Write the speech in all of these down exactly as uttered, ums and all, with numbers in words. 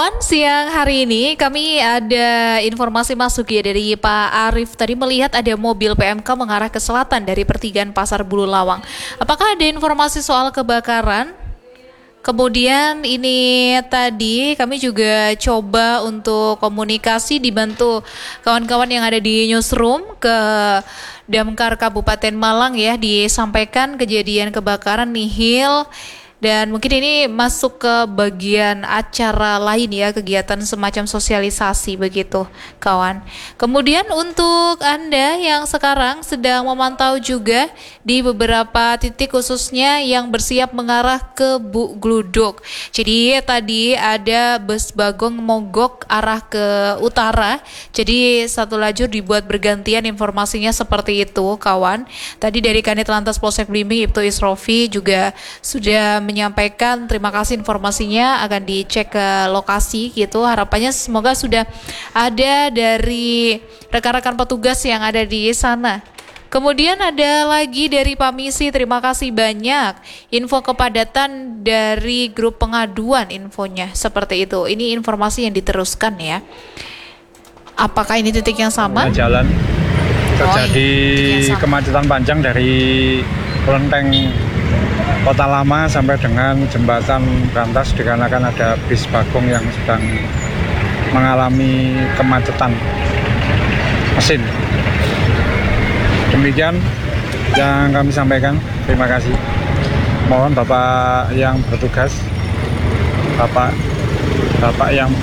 kawan, siang hari ini kami ada informasi masuk ya dari Pak Arief. Tadi melihat ada mobil P M K mengarah ke selatan dari pertigaan Pasar Bulu Lawang. Apakah ada informasi soal kebakaran? Kemudian ini tadi kami juga coba untuk komunikasi dibantu kawan-kawan yang ada di newsroom ke Damkar Kabupaten Malang ya, disampaikan kejadian kebakaran nihil. Dan mungkin ini masuk ke bagian acara lain ya, kegiatan semacam sosialisasi begitu kawan. Kemudian untuk Anda yang sekarang sedang memantau juga di beberapa titik khususnya yang bersiap mengarah ke Bu Gluduk. Jadi tadi ada bus Bagong mogok arah ke utara. Jadi satu lajur dibuat bergantian, informasinya seperti itu kawan. Tadi dari Kanit Lantas Polsek Blimbing Ibtu Isrofi juga sudah menyampaikan terima kasih informasinya, akan dicek ke lokasi gitu. Harapannya semoga sudah ada dari rekan-rekan petugas yang ada di sana. Kemudian ada lagi dari Pak Misi, terima kasih banyak. Info kepadatan dari grup pengaduan infonya seperti itu. Ini informasi yang diteruskan ya. Apakah ini titik yang sama? Jalan terjadi oh, iya, kemacetan panjang dari kelenteng Kota Lama sampai dengan jembatan Brantas dikarenakan ada bis Bagong yang sedang mengalami kemacetan mesin. Demikian yang kami sampaikan. Terima kasih. Mohon Bapak yang bertugas, Bapak Bapak yang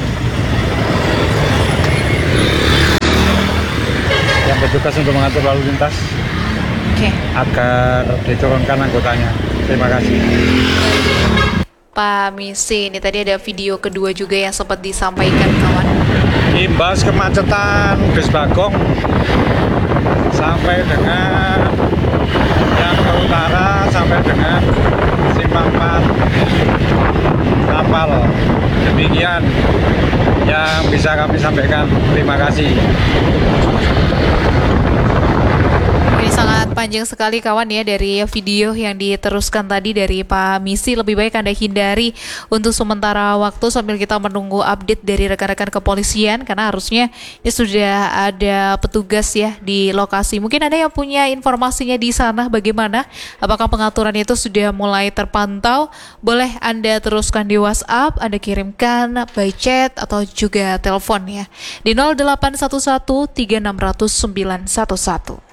yang bertugas untuk mengatur lalu lintas, okay, agar diturunkan anggotanya. Terima kasih. Pak Misi, ini tadi ada video kedua juga yang sempat disampaikan kawan. Imbas kemacetan bis Bagong sampai dengan yang ke utara sampai dengan Simpang empat Kapal. Demikian yang bisa kami sampaikan. Terima kasih. Ini sangat panjang sekali kawan ya dari video yang diteruskan tadi dari Pak Misi. Lebih baik Anda hindari untuk sementara waktu sambil kita menunggu update dari rekan-rekan kepolisian, karena harusnya ini sudah ada petugas ya di lokasi. Mungkin ada yang punya informasinya di sana bagaimana? Apakah pengaturan itu sudah mulai terpantau? Boleh Anda teruskan di WhatsApp, Anda kirimkan by chat atau juga telepon ya di nol delapan satu satu tiga enam nol nol sembilan satu satu.